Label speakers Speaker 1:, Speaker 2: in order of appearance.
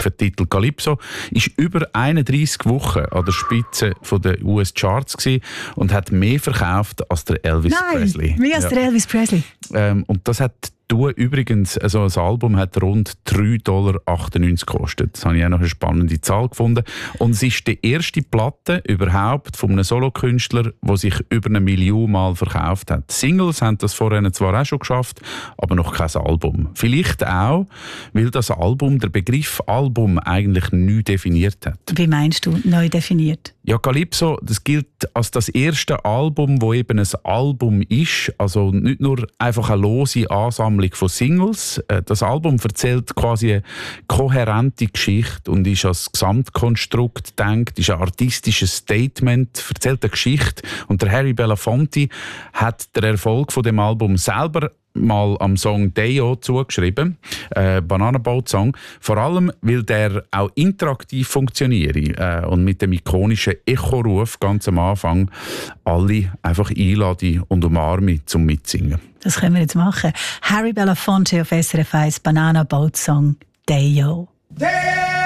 Speaker 1: für Titel Calypso, ist über 31 Wochen an der Spitze der US-Charts gewesen und hat mehr verkauft als der Elvis Presley.
Speaker 2: Mehr als der Elvis Presley.
Speaker 1: Und das hat übrigens, also ein Album hat rund $3,98 gekostet. Das habe ich auch noch eine spannende Zahl gefunden. Und es ist die erste Platte überhaupt von einem Solokünstler, die sich über 1 Million Mal verkauft hat. Singles haben das vorher zwar auch schon geschafft, aber noch kein Album. Vielleicht auch, weil das Album, der Begriff Album eigentlich neu definiert hat.
Speaker 2: Wie meinst du, neu definiert?
Speaker 1: Ja, Calypso, das gilt als das erste Album, wo eben ein Album ist. Also nicht nur einfach eine lose Ansammlung von Singles. Das Album erzählt quasi eine kohärente Geschichte und ist als Gesamtkonstrukt gedacht, ist ein artistisches Statement, erzählt eine Geschichte. Und der Harry Belafonte hat den Erfolg von dem Album selber mal am Song «Day-O» zugeschrieben, Banana Boat Song, vor allem, weil der auch interaktiv funktioniere und mit dem ikonischen Echo-Ruf ganz am Anfang alle einfach einladen und umarmen zum Mitsingen.
Speaker 2: Das können wir jetzt machen. Harry Belafonte auf SRF 1, Banana Boat Song «Day-O».